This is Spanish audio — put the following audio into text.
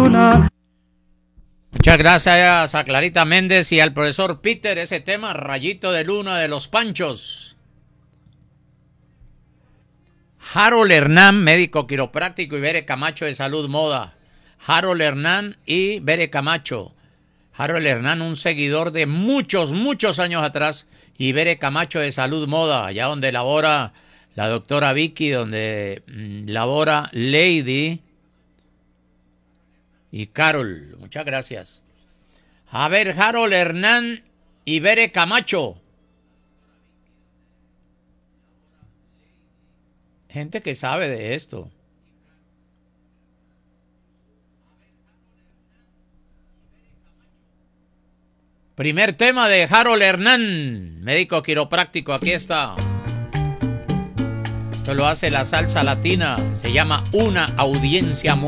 luna. Muchas gracias a Clarita Méndez y al profesor Peter. Ese tema, Rayito de Luna de los Panchos. Harold Hernán, médico quiropráctico, y Bere Camacho de Salud Moda. Harold Hernán y Bere Camacho. Harold Hernán, un seguidor de muchos años atrás, y Bere Camacho de Salud Moda, allá donde labora la doctora Vicky, donde labora Lady y Carol. Muchas gracias. A ver, Harold Hernán y Bere Camacho. Gente que sabe de esto. Primer tema de Harold Hernán, médico quiropráctico. Aquí está. Esto lo hace la salsa latina. Se llama Una Audiencia Muerta.